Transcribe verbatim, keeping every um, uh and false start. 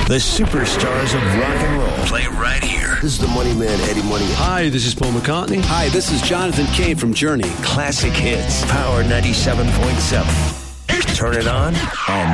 The superstars of rock and roll play right here. This is the Money Man, Eddie Money. Hi, this is Paul McCartney. Hi, this is Jonathan Cain from Journey. Classic hits. Power ninety-seven point seven. Turn it on and